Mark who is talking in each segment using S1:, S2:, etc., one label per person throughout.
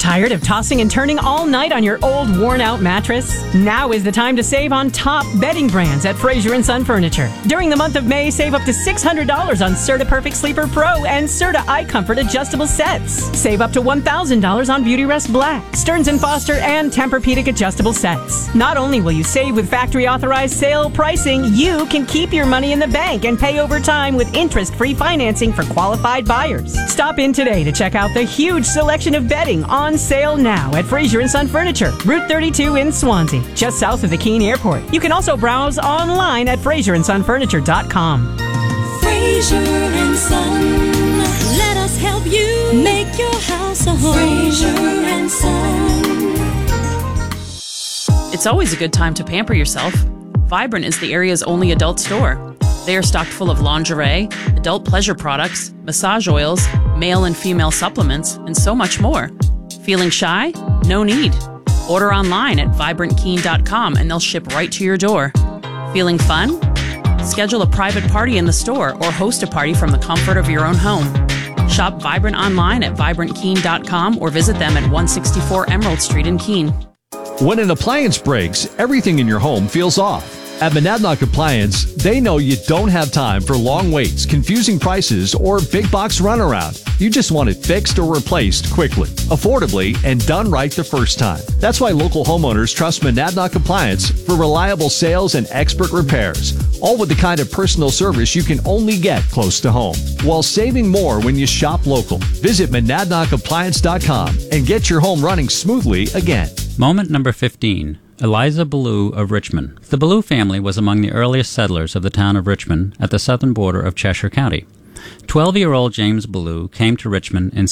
S1: Tired of tossing and turning all night on your old, worn-out mattress? Now is the time to save on top bedding brands at Fraser & Son Furniture. During the month of May, save up to $600 on Serta Perfect Sleeper Pro and Serta iComfort adjustable sets. Save up to $1,000 on Beautyrest Black, Stearns & Foster, and Tempur-Pedic adjustable sets. Not only will you save with factory-authorized sale pricing, you can keep your money in the bank and pay over time with interest-free financing for qualified buyers. Stop in today to check out the huge selection of bedding on sale now at Fraser & Son Furniture, Route 32 in Swansea, just south of the Keene Airport. You can also browse online at FraserandSonFurniture.com.
S2: Fraser & Son, let us help you make your house a home. Fraser & Son.
S3: It's always a good time to pamper yourself. Vibrant is the area's only adult store. They are stocked full of lingerie, adult pleasure products, massage oils, male and female supplements, and so much more. Feeling shy? No need. Order online at VibrantKeen.com and they'll ship right to your door. Feeling fun? Schedule a private party in the store or host a party from the comfort of your own home. Shop Vibrant online at VibrantKeen.com or visit them at 164 Emerald Street in Keene.
S4: When an appliance breaks, everything in your home feels off. At Monadnock Appliance, they know you don't have time for long waits, confusing prices, or big box runaround. You just want it fixed or replaced quickly, affordably, and done right the first time. That's why local homeowners trust Monadnock Appliance for reliable sales and expert repairs, all with the kind of personal service you can only get close to home, while saving more when you shop local. Visit MonadnockAppliance.com and get your home running smoothly again.
S5: Moment number 15. Eliza Ballou of Richmond. The Ballou family was among the earliest settlers of the town of Richmond at the southern border of Cheshire County. 12-year-old James Ballou came to Richmond in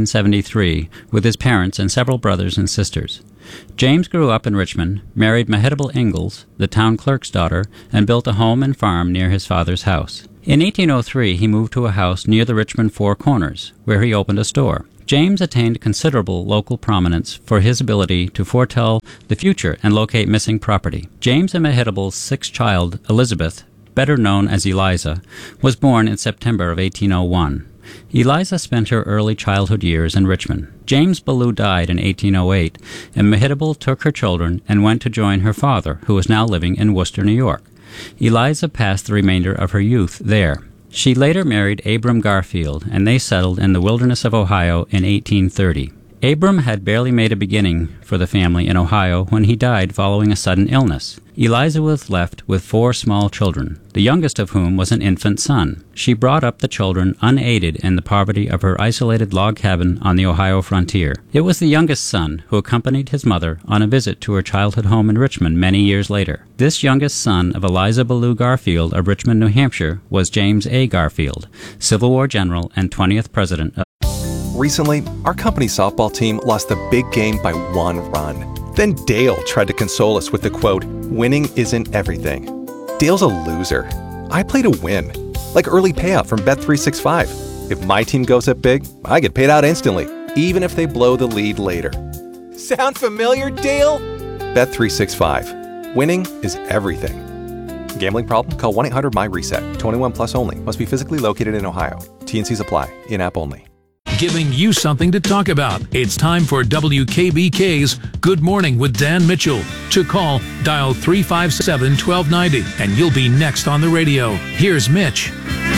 S5: 1773 with his parents and several brothers and sisters. James grew up in Richmond, married Mehitable Ingalls, the town clerk's daughter, and built a home and farm near his father's house. In 1803, he moved to a house near the Richmond Four Corners, where he opened a store. James attained considerable local prominence for his ability to foretell the future and locate missing property. James and Mehitable's sixth child, Elizabeth, better known as Eliza, was born in September of 1801. Eliza spent her early childhood years in Richmond. James Ballou died in 1808, and Mehitable took her children and went to join her father, who was now living in Worcester, New York. Eliza passed the remainder of her youth there. She later married Abram Garfield, and they settled in the wilderness of Ohio in 1830. Abram had barely made a beginning for the family in Ohio when he died following a sudden illness. Eliza was left with 4 small children, the youngest of whom was an infant son. She brought up the children unaided in the poverty of her isolated log cabin on the Ohio frontier. It was the youngest son who accompanied his mother on a visit to her childhood home in Richmond many years later. This youngest son of Eliza Ballou Garfield of Richmond, New Hampshire, was James A. Garfield, Civil War general and 20th president of...
S6: Recently, our company's softball team lost the big game by 1 run. Then Dale tried to console us with the quote, "Winning isn't everything." Dale's a loser. I play to win, like early payout from Bet365. If my team goes up big, I get paid out instantly, even if they blow the lead later. Sound familiar, Dale? Bet365. Winning is everything. Gambling problem? Call 1-800-MY-RESET. 21 plus only. Must be physically located in Ohio. T&Cs apply. In-app only.
S7: Giving you something to talk about. It's time for WKBK's Good Morning with Dan Mitchell. To call, dial 357-1290, and you'll be next on the radio. Here's Mitch.